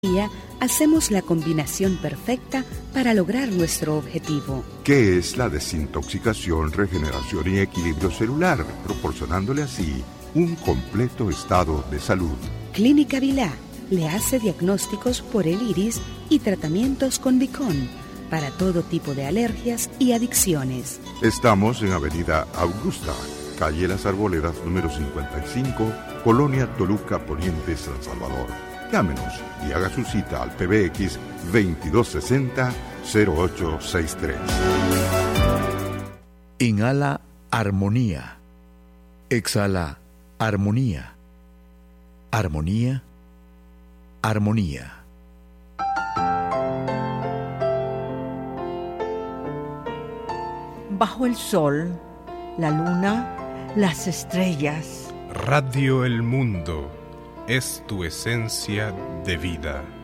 hacemos la combinación perfecta para lograr nuestro objetivo. ¿Qué es la desintoxicación, regeneración y equilibrio celular? Proporcionándole así un completo estado de salud. Clínica Vilá le hace diagnósticos por el iris y tratamientos con Vicón para todo tipo de alergias y adicciones. Estamos en Avenida Augusta, calle Las Arboledas, número 55, Colonia Toluca Poniente, San Salvador. Llámenos y haga su cita al PBX 2260-0863. Inhala armonía. Exhala armonía. Armonía. Armonía. Bajo el sol, la luna, las estrellas. Radio El Mundo es tu esencia de vida.